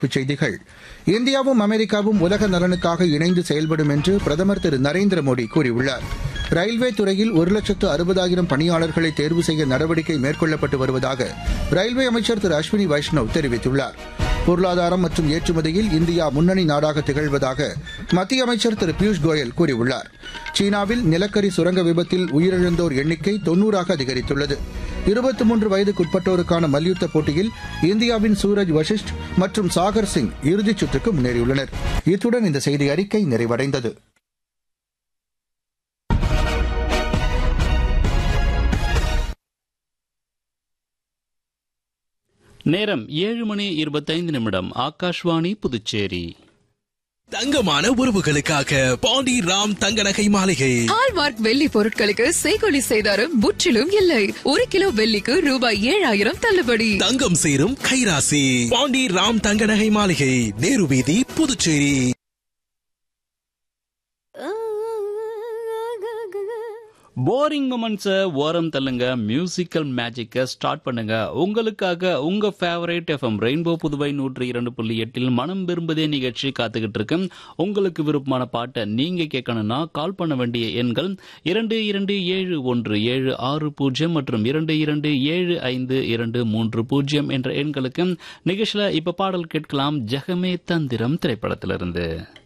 செய்திகள். இந்தியாவும் அமெரிக்காவும் உலக நலனுக்காக இணைந்து செயல்படும் என்று பிரதமர் திரு நரேந்திர மோடி கூறியுள்ளார். ரயில்வே துறையில் 1,60,000 பணியாளர்களை தேர்வு செய்ய நடவடிக்கை மேற்கொள்ளப்பட்டு வருவதாக ரயில்வே அமைச்சர் திரு அஸ்வினி வைஷ்ணவ் தெரிவித்துள்ளார். பொருளாதாரம் மற்றும் ஏற்றுமதியில் இந்தியா முன்னணி நாடாக திகழ்வதாக மத்திய அமைச்சர் திரு பியூஷ் கோயல் கூறியுள்ளார். சீனாவில் நிலக்கரி சுரங்க விபத்தில் உயிரிழந்தோர் எண்ணிக்கை 90ஆக அதிகரித்துள்ளது. 23 வயதுக்குட்பட்டோருக்கான மல்யுத்த போட்டியில் இந்தியாவின் சூரஜ் வஷிஷ்ட் மற்றும் சாகர் சிங் இறுதிச் சுற்றுக்கு முன்னேறியுள்ளனர். இத்துடன் இந்த செய்தி அறிக்கை நிறைவடைந்தது. நேரம் 7:25. ஆகாஷ்வாணி புதுச்சேரி. தங்கமான உறவுகளுக்காக பாண்டி ராம் தங்க நகை மாளிகை. ஹால்மார்க் வெள்ளி பொருட்களுக்கு செய்கூலி சேதாரம் முற்றிலும் இல்லை. 1 கிலோ வெள்ளிக்கு ரூபாய் 7,000 தள்ளுபடி. தங்கம் சேரும் கைராசி. பாண்டி ராம் தங்க நகை மாளிகை, நேரு வீதி, புதுச்சேரி. போரிங் மொமெண்ட்ஸை ஓரம் தள்ளுங்க, மியூசிக்கல் மேஜிக்கை ஸ்டார்ட் பண்ணுங்க. உங்களுக்காக உங்க ஃபேவரேட் எஃப்எம் ரெயின்போ புதுவை 102.8 மனம் விரும்புதே நிகழ்ச்சி காத்துக்கிட்டு இருக்கு. உங்களுக்கு விருப்பமான பாட்டை நீங்க கேட்கணும்னா கால் பண்ண வேண்டிய எண்கள் 227176 மற்றும் 227520 என்ற எண்களுக்கு. நிகழ்ச்சியில இப்ப பாடல் கேட்கலாம். ஜெகமே தந்திரம் திரைப்படத்திலிருந்து.